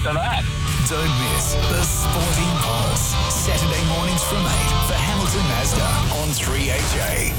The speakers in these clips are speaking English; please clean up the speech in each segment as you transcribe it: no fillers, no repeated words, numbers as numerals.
after that. Don't miss the Sporting Pulse. Saturday mornings from 8 for Hamilton Mazda on 3HA.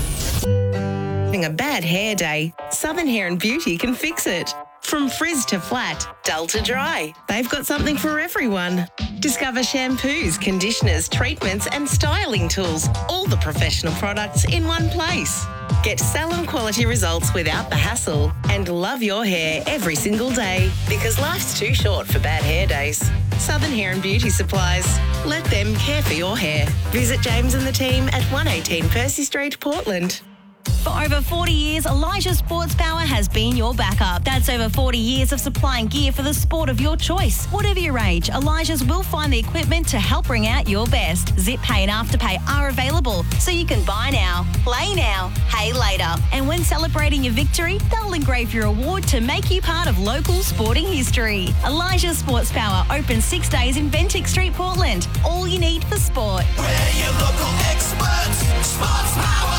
Having a bad hair day, Southern Hair and Beauty can fix it. From frizz to flat, dull to dry, they've got something for everyone. Discover shampoos, conditioners, treatments and styling tools, all the professional products in one place. Get salon quality results without the hassle and love your hair every single day because life's too short for bad hair days. Southern Hair and Beauty Supplies. Let them care for your hair. Visit James and the team at 118 Percy Street, Portland. For over 40 years, Elijah Sports Power has been your backup. That's over 40 years of supplying gear for the sport of your choice. Whatever your age, Elijah's will find the equipment to help bring out your best. Zip Pay and Afterpay are available, so you can buy now, play now, pay later. And when celebrating your victory, they'll engrave your award to make you part of local sporting history. Elijah Sports Power opens 6 days in Bentinck Street, Portland. All you need for sport. We're your local experts. Sports Power.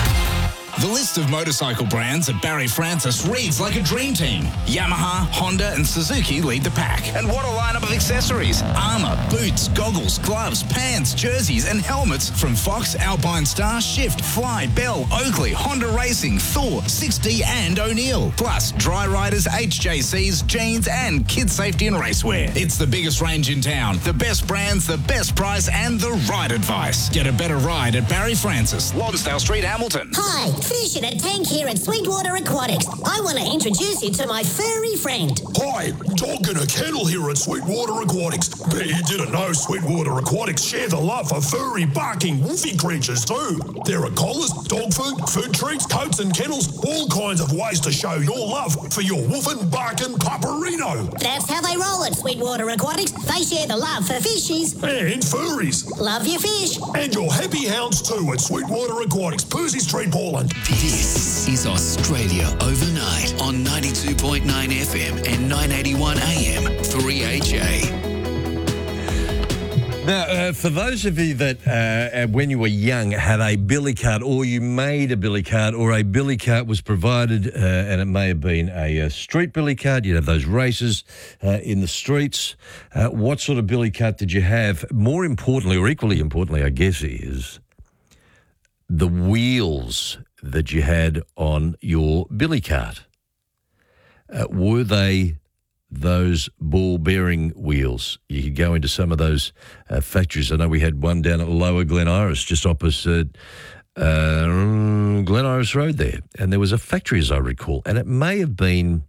The list of motorcycle brands at Barry Francis reads like a dream team. Yamaha, Honda and Suzuki lead the pack. And what a lineup of accessories. Armour, boots, goggles, gloves, pants, jerseys and helmets from Fox, Alpine Star, Shift, Fly, Bell, Oakley, Honda Racing, Thor, 6D and O'Neill. Plus dry riders, HJCs, jeans and kid safety and racewear. It's the biggest range in town. The best brands, the best price and the right advice. Get a better ride at Barry Francis, Lonsdale Street, Hamilton. Hi, Fish and a Tank here at Sweetwater Aquatics. I want to introduce you to my furry friend. Hi, Dog and a Kennel here at Sweetwater Aquatics. Bet you didn't know Sweetwater Aquatics share the love for furry, barking, woofy creatures too. There are collars, dog food, food treats, coats and kennels, all kinds of ways to show your love for your woofing, barking pupperino. That's how they roll at Sweetwater Aquatics. They share the love for fishies. And furries. Love your fish. And your happy hounds too at Sweetwater Aquatics, Percy Street, Portland. This is Australia Overnight on 92.9 FM and 981 AM 3HA. Now, for those of you that, when you were young, had a billy cart or you made a billy cart or a billy cart was provided, and it may have been a street billy cart, you'd have those races in the streets. What sort of billy cart did you have? More importantly, or equally importantly, I guess, is the wheels that you had on your billy cart. Were they those ball-bearing wheels? You could go into some of those factories. I know we had one down at Lower Glen Iris, just opposite Glen Iris Road there, and there was a factory, as I recall, and it may have been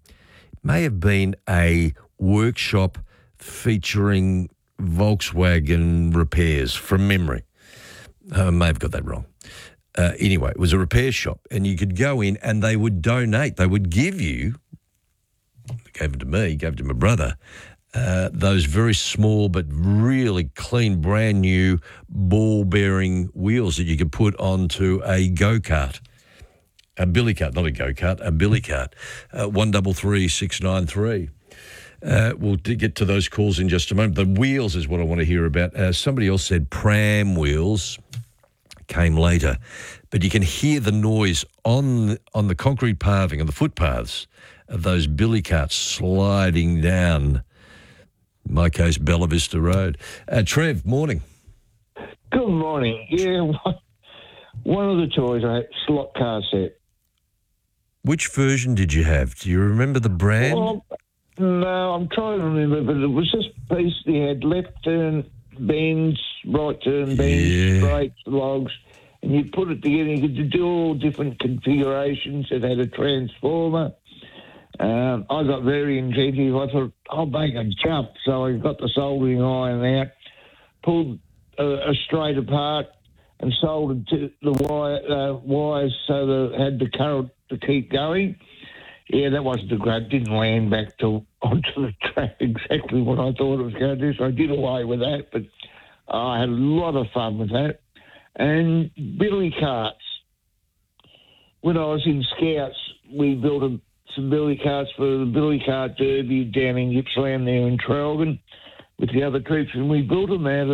a workshop featuring Volkswagen repairs from memory. I may have got that wrong. Anyway, it was a repair shop, and you could go in and they would donate. They would give you, they gave them to me, gave them to my brother, those very small but really clean, brand new ball-bearing wheels that you could put onto a go-kart. A billy cart, not a go-kart, a billy cart. 133 693. We'll get to those calls in just a moment. The wheels is what I want to hear about. Somebody else said pram wheels came later, but you can hear the noise on the concrete paving, on the footpaths of those billy carts sliding down, in my case, Bella Vista Road. Trev, morning. Good morning. Yeah, one of the toys I had, slot car set. Which version did you have? Do you remember the brand? Well, no, I'm trying to remember, but it was this piece that had left turn bends, right turn bends, straight logs, and you put it together. You could do all different configurations. It had a transformer. I got very inventive. I thought, I'll make a jump. So I got the soldering iron out, pulled a straight apart and soldered to the wires so that it had the current to keep going. Yeah, that wasn't a great. Didn't land back onto the track exactly what I thought it was going to do, so I did away with that. But I had a lot of fun with that. And billy carts. When I was in Scouts, we built some billy carts for the Billy Cart Derby down in Gippsland there in Traralgon with the other troops, and we built them out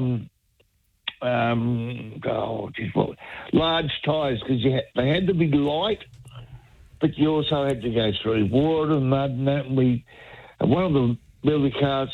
of large tyres because they had to be light, but you also had to go through water and mud and that. And one of the billy carts